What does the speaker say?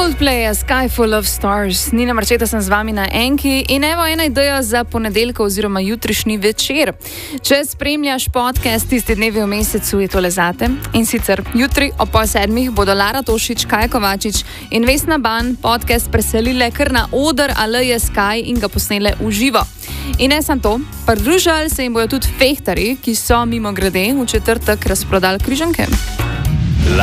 Coldplay, A Sky Full of Stars. Nina Marčeta sem z vami na Enki in evo ena ideja za ponedeljko oziroma jutrišnji večer. Če spremljaš podcast Tisti dnevi v mesecu, je tole zate. In sicer jutri ob 7:30 bodo Lara Tošič, Kaja Kovačič in Vesna Ban podcast preselile kar na oder Aleje Sky in ga posnele v živo. In ne samo to, pridružili se jim bojo tudi fehtarji, ki so mimogrede v četrtek razprodali križanke.